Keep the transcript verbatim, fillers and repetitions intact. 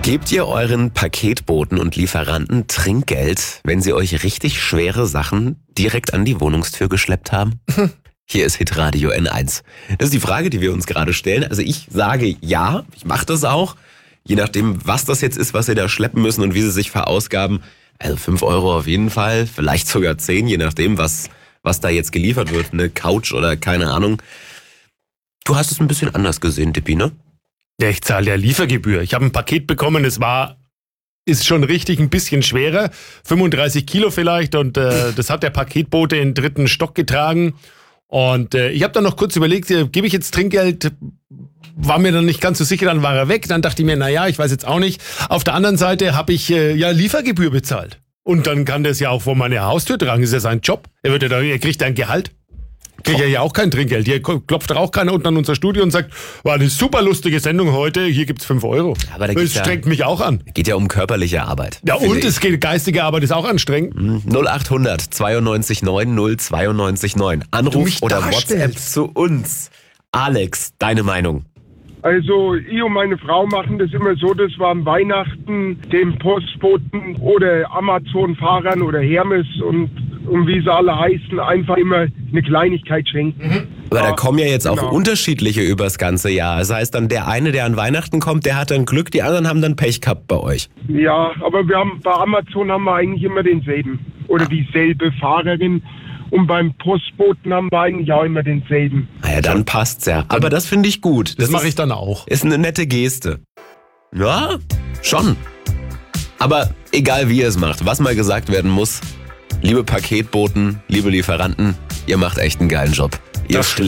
Gebt ihr euren Paketboten und Lieferanten Trinkgeld, wenn sie euch richtig schwere Sachen direkt an die Wohnungstür geschleppt haben? Hier ist Hitradio N eins. Das ist die Frage, die wir uns gerade stellen. Also ich sage ja, ich mache das auch. Je nachdem, was das jetzt ist, was sie da schleppen müssen und wie sie sich verausgaben. Also fünf Euro auf jeden Fall, vielleicht sogar zehn, je nachdem, was, was da jetzt geliefert wird. Eine Couch oder keine Ahnung. Du hast es ein bisschen anders gesehen, Dippi, ne? Ja, ich zahle ja Liefergebühr. Ich habe ein Paket bekommen, es war, ist schon richtig ein bisschen schwerer, fünfunddreißig Kilo vielleicht, und äh, das hat der Paketbote in den dritten Stock getragen. Und äh, ich habe dann noch kurz überlegt, äh, gebe ich jetzt Trinkgeld, war mir dann nicht ganz so sicher, dann war er weg. Dann dachte ich mir, naja, ich weiß jetzt auch nicht. Auf der anderen Seite habe ich äh, ja Liefergebühr bezahlt. Und dann kann das ja auch vor meine Haustür tragen, ist ja sein Job. Er, wird ja da, er kriegt ein Gehalt. Kriegt ja hier auch kein Trinkgeld. Hier klopft doch auch keiner unten an unser Studio und sagt, war eine super lustige Sendung heute, hier gibt's fünf Euro. Aber da das strengt ja, mich auch an. Geht ja um körperliche Arbeit. Ja, und es geht, geistige Arbeit ist auch anstrengend. null acht hundert zweiundneunzig neun null zweiundneunzig neun. Anruf oder WhatsApp zu uns. Alex, deine Meinung? Also ich und meine Frau machen das immer so, dass wir am Weihnachten dem Postboten oder Amazon-Fahrern oder Hermes und, und wie sie alle heißen, einfach immer eine Kleinigkeit schenken. Aber da kommen ja jetzt auch genau. unterschiedliche übers ganze Jahr. Das heißt dann, der eine, der an Weihnachten kommt, der hat dann Glück, die anderen haben dann Pech gehabt bei euch. Ja, aber wir haben bei Amazon haben wir eigentlich immer denselben. Oder dieselbe Fahrerin. Und beim Postboten haben wir eigentlich auch immer denselben. Naja, dann passt's ja. Aber das finde ich gut. Das, Das mache ist- ich dann auch. Ist eine nette Geste. Ja, schon. Aber egal wie ihr es macht, was mal gesagt werden muss, liebe Paketboten, liebe Lieferanten, ihr macht echt einen geilen Job. Ihr Das